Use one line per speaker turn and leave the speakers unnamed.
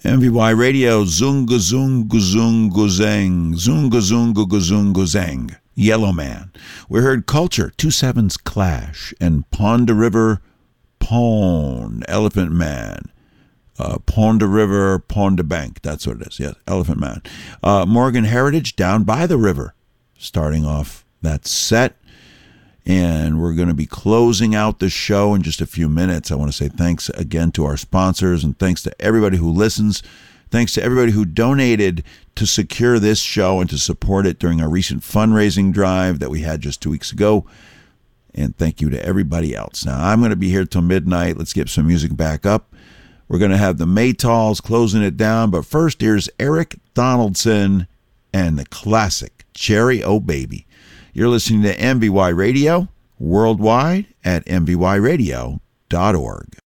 MVY Radio, Zunga Zunga Zunga Zang, Zunga Zunga Zunga Zang, Yellow Man. We heard Culture, 2/7's Clash, and Pond the River, Pond, Elephant Man. Pond the River, Pond the Bank, that's what it is, yes, Elephant Man. Morgan Heritage, Down by the River, starting off that set. And we're going to be closing out the show in just a few minutes. I want to say thanks again to our sponsors and thanks to everybody who listens. Thanks to everybody who donated to secure this show and to support it during our recent fundraising drive that we had just 2 weeks ago. And thank you to everybody else. Now, I'm going to be here till midnight. Let's get some music back up. We're going to have the Maytals closing it down. But first, here's Eric Donaldson and the classic Cherry O Baby. You're listening to MVY Radio worldwide at mvyradio.org.